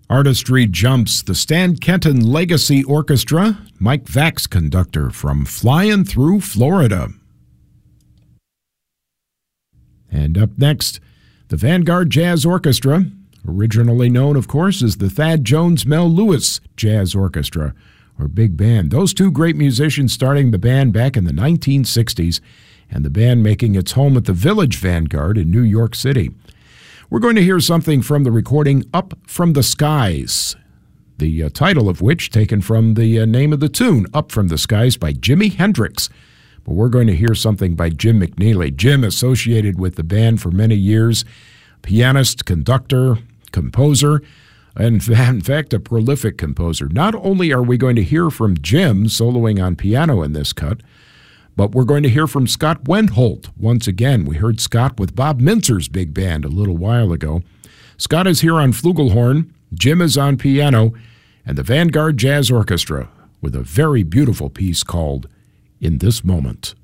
Artistry Jumps, the Stan Kenton Legacy Orchestra, Mike Vax conductor from Flyin' Through Florida. And up next, the Vanguard Jazz Orchestra, originally known, of course, as the Thad Jones Mel Lewis Jazz Orchestra, or Big Band. Those two great musicians starting the band back in the 1960s, and the band making its home at the Village Vanguard in New York City. We're going to hear something from the recording Up From the Skies, the title of which taken from the name of the tune, Up From the Skies by Jimi Hendrix. But we're going to hear something by Jim McNeely. Jim, associated with the band for many years, pianist, conductor, composer, and in fact, a prolific composer. Not only are we going to hear from Jim soloing on piano in this cut, but we're going to hear from Scott Wendholt once again. We heard Scott with Bob Mintzer's big band a little while ago. Scott is here on flugelhorn, Jim is on piano, and the Vanguard Jazz Orchestra with a very beautiful piece called In This Moment.